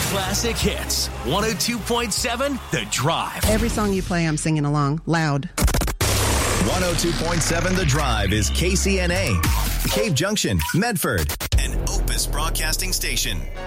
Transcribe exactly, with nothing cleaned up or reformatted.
Classic hits. one oh two point seven The Drive. Every song you play, I'm singing along loud. one oh two point seven The Drive is K C N A, Cave Junction, Medford, an Opus Broadcasting Station.